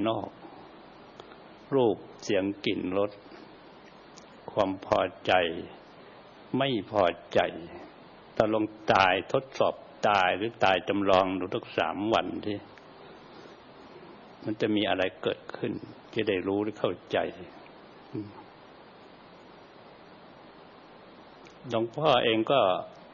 นอกรูปเสียงกลิ่นรสความพอใจไม่พอใจถ้าลงตายทดสอบตายหรือตายจำลองดูทุก3 วันที่มันจะมีอะไรเกิดขึ้นจะได้รู้หรือเข้าใจหลวงพ่อเองก็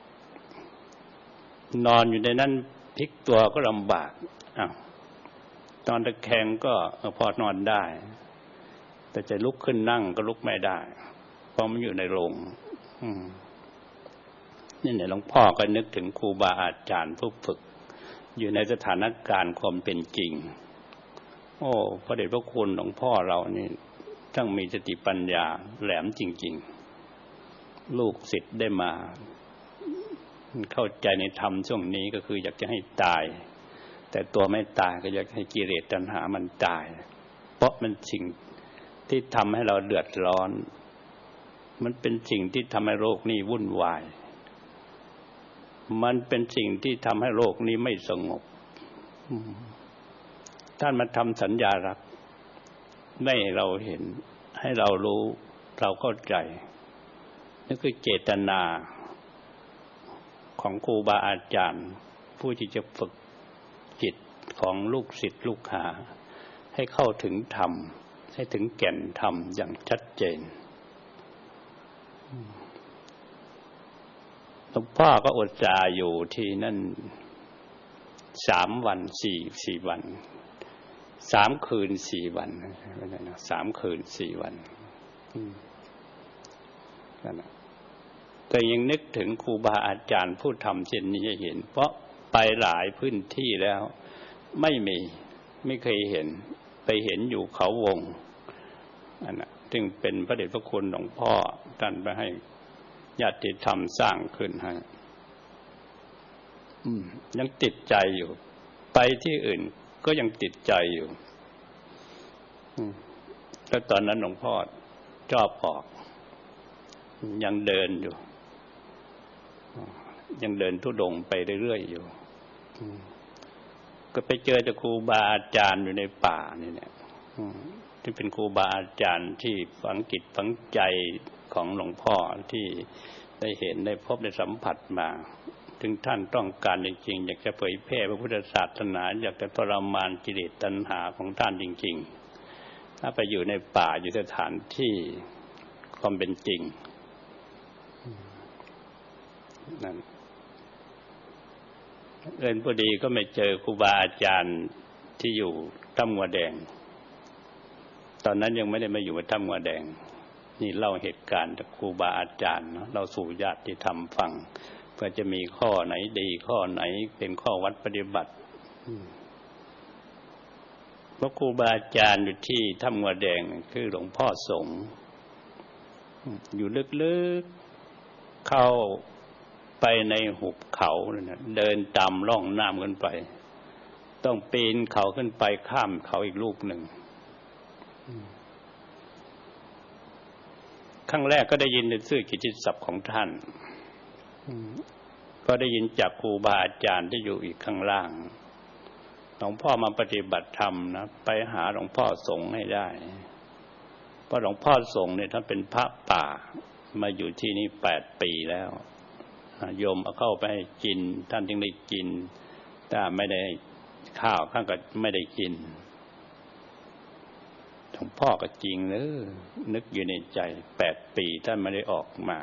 นอนอยู่ในนั้นพลิกตัวก็ลำบากตอนตะแคงก็พอนอนได้แต่จะลุกขึ้นนั่งก็ลุกไม่ได้เพราะมันอยู่ในโรงนี่เนี่ยหลวงพ่อก็นึกถึงครูบาอาจารย์ผู้ฝึกอยู่ในสถานการณ์ความเป็นจริงโอ้พระเดชพระคุณหลวงพ่อเรานี่ทั้งมีสติปัญญาแหลมจริงๆลูกศิษย์ได้มาเข้าใจในธรรมช่วงนี้ก็คืออยากจะให้ตายแต่ตัวไม่ตายก็อยากให้กิเลสตัณหามันตายเพราะมันสิ่งที่ทำให้เราเดือดร้อนมันเป็นสิ่งที่ทำให้โลกนี้วุ่นวายมันเป็นสิ่งที่ทำให้โลกนี้ไม่สงบท่านมาทำสัญญารักให้เราเห็นให้เรารู้เราเข้าใจนั่นคือเจตนาของครูบาอาจารย์ผู้ที่จะฝึกจิตของลูกศิษย์ลูกหาให้เข้าถึงธรรมให้ถึงแก่นธรรมอย่างชัดเจนหลวงพ่อก็อดตาอยู่ที่นั่น3 วัน4 วัน3 คืน 4 วัน3 คืน 4 วันนั่นน่ะแต่ยังนึกถึงครูบาอาจารย์ผู้ทำเช่นนี้ให้เห็นเพราะไปหลายพื้นที่แล้วไม่เคยเห็นไปเห็นอยู่เขาวงอันน่ะซึ่งเป็นพระเดชพระคุณหลวงพ่อท่านไปให้ญาติธรรมสร้างขึ้นให้ยังติดใจอยู่ไปที่อื่นก็ยังติดใจอยู่แล้วตอนนั้นหลวงพ่อชอบออกยังเดินอยู่ยังเดินธุดงค์ไปเรื่อยๆอยู่ก็ไปเจอครูบาอาจารย์อยู่ในป่านี่เนี่ยที่เป็นครูบาอาจารย์ที่ฝังจิตฝังใจของหลวงพ่อที่ได้เห็นได้พบได้สัมผัสมาถึงท่านต้องการจริงๆอยากจะเผยแพร่พระพุทธศาสนาอยากจะทรมานกิเลสตัณหาของท่านจริงๆถ้าไปอยู่ในป่าอยู่สถานที่ความเป็นจริงนั่นพอดีก็ไม่เจอครูบาอาจารย์ที่อยู่ถ้ำงัวแดงตอนนั้นยังไม่ได้มาอยู่ถ้ำงัวแดงนี่เล่าเหตุการณ์จากครูบาอาจารย์เราสู่ญาติธรรมฟังเพื่อจะมีข้อไหนดีข้อไหนเป็นข้อวัดปฏิบัติเพราะครูบาอาจารย์อยู่ที่ถ้ำงัวแดงคือหลวงพ่อสงฆ์อยู่ลึกๆเข้าไปในหุบเขาเนี่ยเดินตามร่องน้ำขึ้นไปต้องปีนเขาขึ้นไปข้ามเขาอีกลูกหนึ่งครั้งแรกก็ได้ยินในชื่อกิตติศัพท์ของท่านก็ได้ยินจากครูบาอาจารย์ที่อยู่อีกข้างล่างหลวงพ่อมาปฏิบัติธรรมนะไปหาหลวงพ่อสงฆ์ให้ได้เพราะหลวงพ่อสงฆ์เนี่ยท่านเป็นพระป่ามาอยู่ที่นี่8 ปีแล้วโยมเอาเข้าไปให้กินท่านจึงได้กินถ้าไม่ได้ข้าวท่านก็ไม่ได้กินหลวงพ่อก็จริงนึกอยู่ในใจ8 ปีท่านไม่ได้ออกมา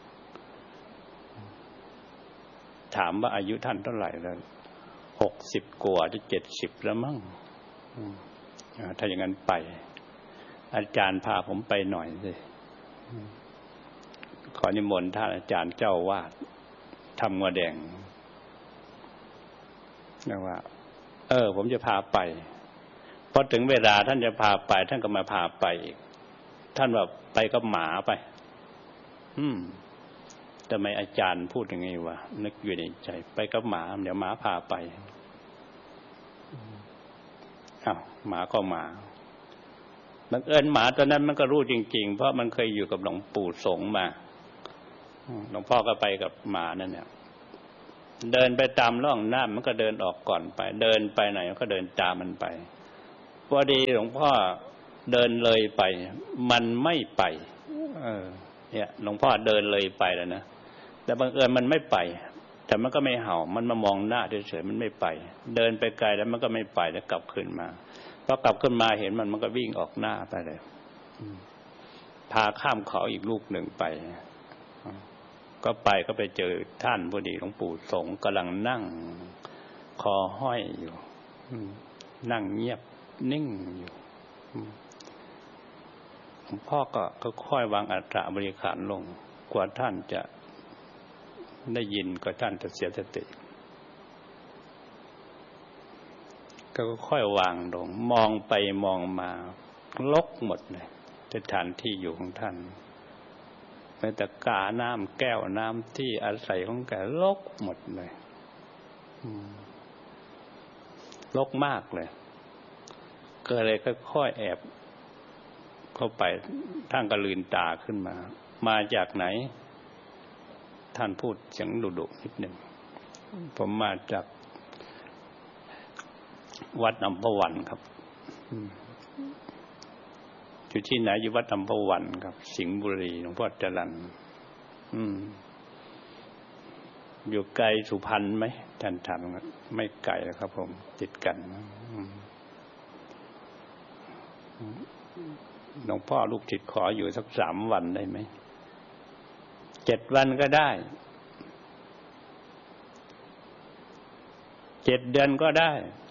ถามว่าอายุท่านเท่าไหร่แล้ว60 กว่าหรือ70แล้วมั้งถ้าอย่างนั้นไปอาจารย์พาผมไปหน่อยสิขอนิมนต์ท่านอาจารย์เจ้าวาดถ้ำงัวแดงนะว่าผมจะพาไปพอถึงเวลาท่านจะพาไปท่านก็มาพาไปอีกท่านว่าไปกับหมาไปทำไมอาจารย์พูดอย่างนี้วะนึกอยู่ในใจไปกับหมาเดี๋ยวหมาพาไปหมาก็หมาบังเอิญหมาตัวนั้นมันก็รู้จริงๆเพราะมันเคยอยู่กับหลวงปู่สงฆ์มาหลวงพ่อก็ไปกับหมานั่นเนี่ยเดินไปตามร่องน้ำมันก็เดินออกก่อนไปเดินไปไหนมันก็เดินตามมันไปพอดีหลวงพ่อเดินเลยไปมันไม่ไปเนี่ยหลวงพ่อเดินเลยไปแล้วนะแต่บังเอิญมันไม่ไปแต่มันก็ไม่เห่ามันมามองหน้าเฉยๆมันไม่ไปเดินไปไกลแล้วมันก็ไม่ไปแล้วกลับขึ้นมาพอกลับขึ้นมาเห็นมันก็วิ่งออกหน้าไปเลยพาข้ามเขาอีกลูกหนึ่งไปก็ไปเจอท่านพอดีหลวงปู่สงฆ์กำลังนั่งคอห้อยอยู่นั่งเงียบนิ่งอยู่หลวงพ่อก็ค่อยวางอัฐบริขารลงกว่าท่านจะได้ยินก็ท่านจะเสียสติก็ค่อยวางลงมองไปมองมาลกหมดเลยสถานที่อยู่ของท่านแม้แต่กาน้ำแก้วน้ำที่อาศัยของแกลกหมดเลยลกมากเลยก็เลยค่อยๆแอบเข้าไปท่านก็ลืมตาขึ้นมาจากไหนท่านพูดเสียงดุๆนิดหนึ่งผมมาจากวัดอัมพวันครับอยู่ที่ไหนอยู่วัดอัมพวันครับสิงห์บุรีหลวงพ่อจรัญอยู่ไกลสุพรรณไหมท่านถามไม่ไกลครับผมติดกันหลวงพ่อลูกศิษย์ขออยู่สัก3 วันได้ไหม7 วันก็ได้7 เดือนก็ได้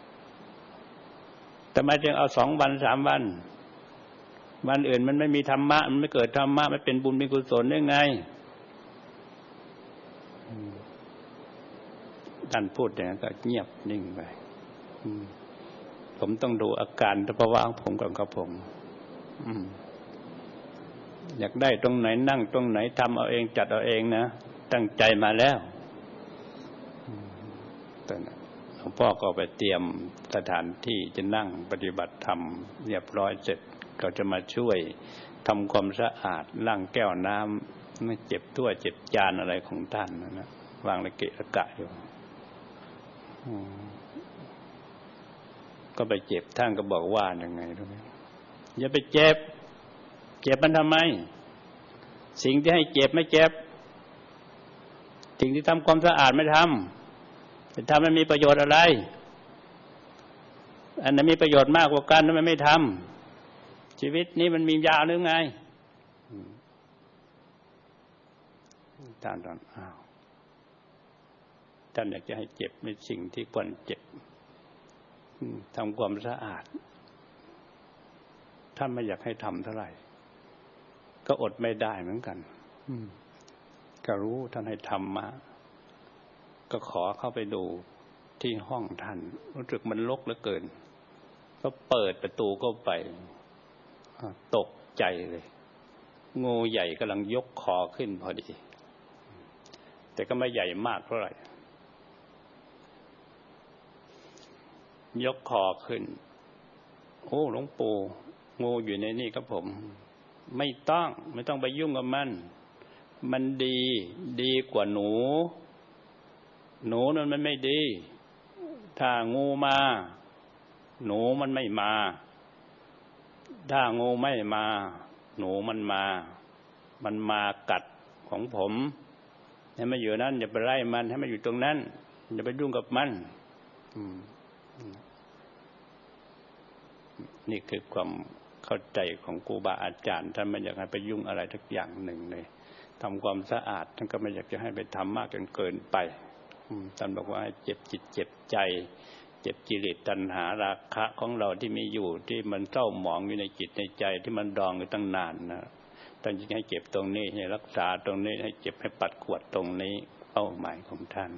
แต่ไม่จึงเอา2 วัน3 วันวันอื่นมันไม่มีธรรมะมันไม่เกิดธรรมะไม่เป็นบุญเป็นกุศลได้ไงท่านพูดอย่างนั้นก็เงียบนิ่งไปผมต้องดูอาการภาวะของผมก่อนครับผมอยากได้ตรงไหนนั่งตรงไหนทำเอาเองจัดเอาเองนะตั้งใจมาแล้วตอนนั้นหลวงพ่อก็ไปเตรียมสถานที่จะนั่งปฏิบัติธรรมเรียบร้อยเสร็จเขาจะมาช่วยทำความสะอาดล้างแก้วน้ำไม่เจ็บถ้วยเจ็บจานอะไรของท่านนะวางระเกะระกะอยู่ก็ไปเจ็บท่านก็บอกว่ายังไงรู้ไหมอย่าไปเจ็บมันทำไมสิ่งที่ให้เจ็บไม่เจ็บสิ่งที่ทำความสะอาดไม่ทำจะทำมันมีประโยชน์อะไรอันนั้นมีประโยชน์มากกว่ากันทำไมไม่ทำชีวิตนี้มันมียาวหรือไงท่านอยากจะให้เจ็บในสิ่งที่ควรเจ็บทำความสะอาดท่านไม่อยากให้ทำเท่าไหร่ก็อดไม่ได้เหมือนกันก็รู้ท่านให้ทำมาก็ขอเข้าไปดูที่ห้องท่านรู้สึกมันรกเหลือเกินก็เปิดประตูเข้าไปตกใจเลยงูใหญ่กำลังยกคอขึ้นพอดีแต่ก็ไม่ใหญ่มากเท่าไหร่ยกคอขึ้นโอ้หลวงปู่งูอยู่ในนี่ครับผมไม่ต้องไปยุ่งกับมันดีกว่าหนูนั้นมันไม่ดีถ้างูมาหนูมันไม่มาถ้างูไม่มาหนูมันมากัดของผมให้มันอยู่นั้นอย่าไปไล่มันให้มันอยู่ตรงนั้นอย่าไปยุ่งกับมันนี่คือความเข้าใจของครูบาอาจารย์ท่านไม่อยากให้ไปยุ่งอะไรทุกอย่างหนึ่งเลยทำความสะอาดท่านก็ไม่อยากจะให้ไปทำมากจนเกินไปท่านบอกว่าให้เจ็บจิตเจ็บใจเจ็บกิเลสตัณหาราคะของเราที่มีอยู่ที่มันเศร้าหมองอยู่ในจิตในใจที่มันดองอยู่ตั้งนานนะท่านจึงให้เจ็บตรงนี้ให้รักษาตรงนี้ให้เจ็บให้ปัดกวาดตรงนี้เป้าหมายของท่าน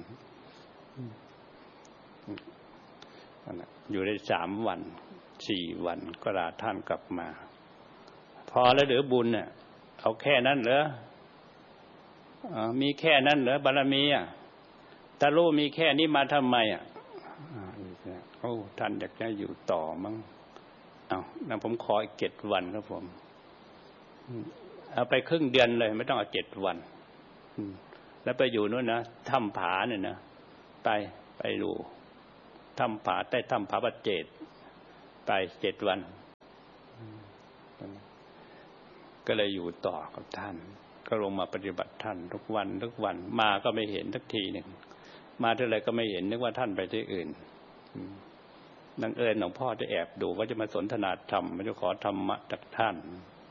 อยู่ได้3 วัน4 วันก็ลาท่านกลับมาพอแล้วหรือบุญเนี่ยเอาแค่นั้นเหรอมีแค่นั้นเหรอบารมีตาลูมีแค่นี้มาทำไมโอ้ท่านอยากจะอยู่ต่อมั้งงั้นผมขออีก7 วันครับผมเอาไปครึ่งเดือนเลยไม่ต้องเอา7 วันแล้วไปอยู่นู้นนะถ้ำผาเนี่ยนะไปดูถ้ำผาใต้ถ้ำผาปัจเจกไปไป7 วันก็เลยอยู่ต่อกับท่านก็ลงมาปฏิบัติท่านทุกวันมาก็ไม่เห็นสักทีหนึ่งมาเท่าไรก็ไม่เห็นนึกว่าท่านไปที่อื่นนังเอิญหลวงพ่อจะแอบดูว่าจะมาสนทนาธรรมมันจะขอธรรมะจากท่าน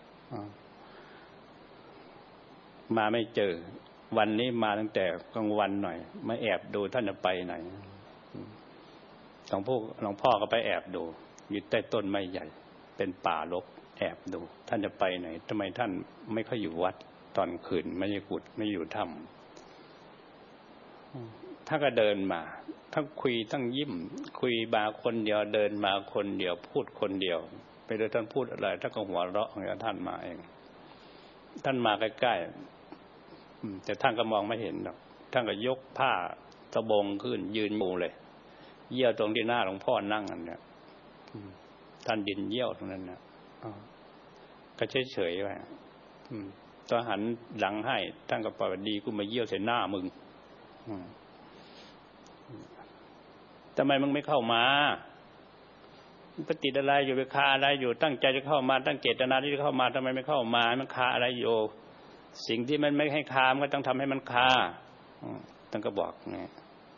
มาไม่เจอวันนี้มาตั้งแต่กลางวันหน่อยมาแอบดูท่านจะไปไหนหลวงพ่อก็ไปแอบดูอยู่ใต้ต้นไม้ใหญ่เป็นป่ารกแอบดูท่านจะไปไหนทำไมท่านไม่ค่อยอยู่วัดตอนคืนไม่ได้กุฏไม่อยู่ถ้ำถ้าก็เดินมาทั้งคุยทั้งยิ้มคุยมาคนเดียวเดินมาคนเดียวพูดคนเดียวไปโดยท่านพูดอะไรท่านก็หัวเราะของท่านมาเองท่านมาใกล้ๆแต่ท่านก็มองไม่เห็นหรอกท่านก็ยกผ้าสบงขึ้นยืนมูเลยเยี่ยวตรงที่หน้าหลวงพ่อนั่งอันเนี้ยท่านดินเยี่ยวตรงนั้นนะก็เฉยๆไว้ตอนหันหลังให้ท่านก็ปล่อยดีกูมาเยี่ยวใส่หน้ามึงทำไมมึงไม่เข้ามาปฏิอะไรอยู่ไปคาอะไรอยู่ตั้งใจจะเข้ามาตั้งเจตนาที่จะเข้ามาทำไมไม่เข้ามามันคาอะไรอยู่สิ่งที่มันไม่ให้คามันก็ต้องทำให้มันคาท่านก็บอกไง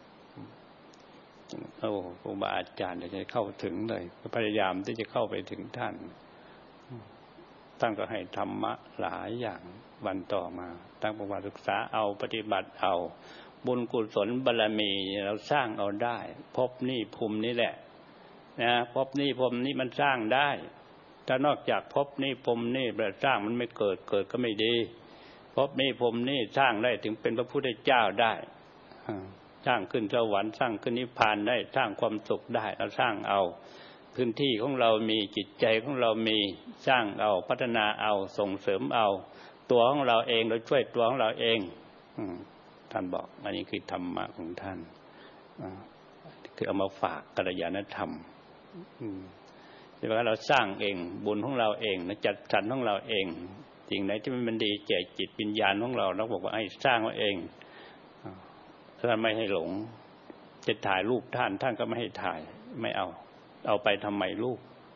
โอ้ครูบาอาจารย์จะเข้าถึงเลยพยายามที่จะเข้าไปถึงท่านก็ให้ธรรมะหลายอย่างวันต่อมาตั้งประวัติศึกษาเอาปฏิบัติเอาบุญกุศลบารมีเราสร้างเอาได้ภพนี้ภูมินี้แหละนะภพนี้ภูมินี้มันสร้างได้ถ้านอกจากภพนี้ภูมินี้เราสร้างมันไม่เกิดก็ไม่ดีภพนี้ภูมินี้สร้างได้ถึงเป็นพระพุทธเจ้าได้สร้างขึ้นสวรรค์สร้างขึ้นนิพพานได้สร้างความสุขได้เราสร้างเอาพื้นที่ของเรามีจิตใจของเรามีสร้างเอาพัฒนาเอาส่งเสริมเอาตัวของเราเองโดยช่วยตัวของเราเองท่านบอกอันนี้คือธรรมะของท่านคือเอามาฝากกัลยาณธรรมที่ว่าเราสร้างเองบุญของเราเองจัดสรรของเราเองสิ่งไหนที่มันดีแก่จิตวิญญาณของเราเราบอกว่าให้สร้างเอาเองท่านไม่ให้หลงจะถ่ายรูปท่านก็ไม่ให้ถ่ายไม่เอาไปทำไมลูก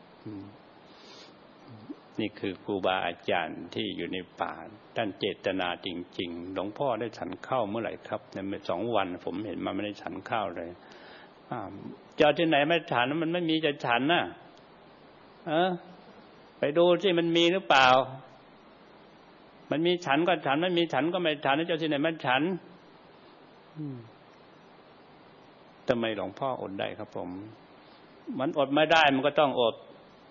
นี่คือครูบาอาจารย์ที่อยู่ในป่าท่านเจตนาจริงๆหลวงพ่อได้ฉันข้าวเมื่อไหร่ครับใน2 วันผมเห็นมาไม่ได้ฉันข้าวเลยเจ้าที่ไหนไม่ฉันมันไม่มีจะฉันน่ะไปดูสิมันมีหรือเปล่ามันมีฉันก็ฉันไม่มีฉันก็ไม่ฉันเจ้าที่ไหนมันฉันทำไมหลวงพ่ออดได้ครับผมมันอดไม่ได้มันก็ต้องอด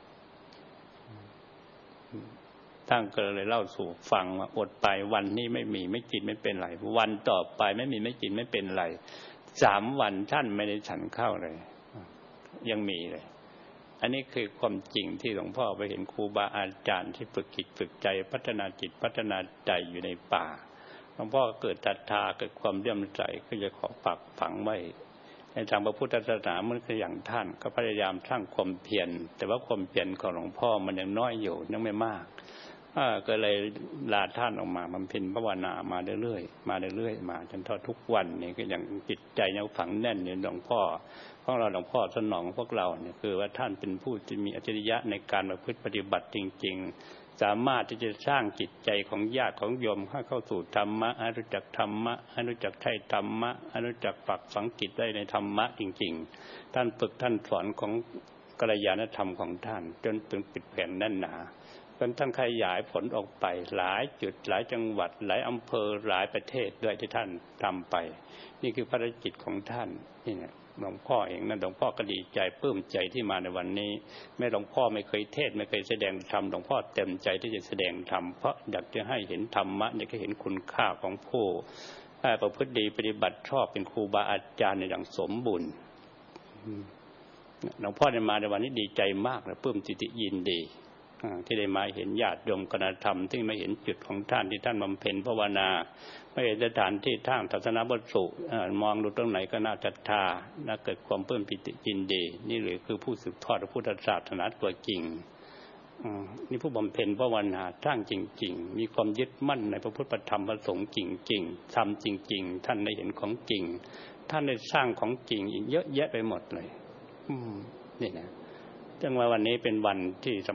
ท่านก็เลยเล่าสู่ฟังว่าอดไปวันนี้ไม่มีไม่กินไม่เป็นไรวันต่อไปไม่มีไม่กินไม่เป็นไร3 วันท่านไม่ได้ฉันข้าวเลยยังมีเลยอันนี้คือความจริงที่หลวงพ่อไปเห็นครูบาอาจารย์ที่ฝึกจิตฝึกใจพัฒนาจิตพัฒนาใจอยู่ในป่าหลวงพ่อเกิดศรัทธาเกิดความเลื่อมใสก็จะขอปักฝังไว้ในทางพระพุทธศาสนามันคืออย่างท่านก็พยายามสร้างความเพียรแต่ว่าความเพียรของหลวงพ่อมันยังน้อยอยู่ยังไม่มากก็เลยลาท่านออกมาบำเพ็ญภาวนามาเรื่อยๆมาจนทอดทุกวันนี่ก็ยังจิตใจยังฝังแน่นอยู่หลวงพ่อของเราหลวงพ่อสนองพวกเราเนี่ยคือว่าท่านเป็นผู้ที่มีอัจฉริยะในการประพฤติปฏิบัติจริงๆสามารถที่จะสร้างจิตใจของญาติของโยมให้เข้าสู่ธรรมะให้รู้จักธรรมะให้รู้จักใช้ธรรมะให้รู้จักปักฝังจิตได้ในธรรมะจริงๆท่านฝึกท่านสอนของกัลยาณธรรมของท่านจนถึงปิดแผ่นแน่นหนาจนท่านขยายผลออกไปหลายจุดหลายจังหวัดหลายอำเภอหลายประเทศด้วยที่ท่านทำไปนี่คือภารกิจของท่านนี่เนี่ยหลวงพ่อเองนั่นหลวงพ่อก็ดีใจปลื้มใจที่มาในวันนี้แม้หลวงพ่อไม่เคยเทศไม่เคยแสดงธรรมหลวงพ่อเต็มใจที่จะแสดงธรรมเพราะอยากจะให้เห็นธรรมะอยากจะเห็นคุณค่าของผู้ประพฤติดีปฏิบัติชอบเป็นครูบาอาจารย์ในอย่างสมบูรณ์หลวงพ่อได้มาในวันนี้ดีใจมากและปลื้มจิตยินดีที่ได้มาเห็นญาติโยมคณะธรรมที่มาเห็นจุดของท่านที่ท่านบำเพ็ญภาวนาไม่เห็นสถานที่ทางศาสนาวัตถุมองดูตรงไหนก็น่าศรัทธาน่าเกิดความปลื้มปิติยินดีนี่หรือคือผู้สืบทอดพระพุทธศาสนาตัวจริงนี่ผู้บำเพ็ญภาวนาสร้างจริงๆมีความยึดมั่นในพระพุทธธรรมพระสงฆ์จริงๆทำจริงๆท่านได้เห็นของจริงท่านได้สร้างของจริงอีกเยอะแยะไปหมดเลยนี่นะจึงว่าวันนี้เป็นวันที่